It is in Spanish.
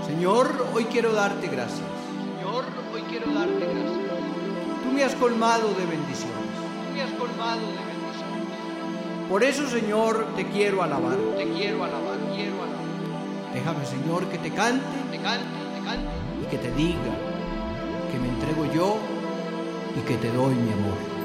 Señor, hoy quiero darte gracias. Señor, hoy quiero darte gracias. Tú me has colmado de bendiciones. Tú me has colmado de bendiciones. Por eso, Señor, te quiero alabar. Te quiero alabar, quiero alabar. Déjame, Señor, que te cante Te cante y que te diga que me entrego yo y que te doy mi amor.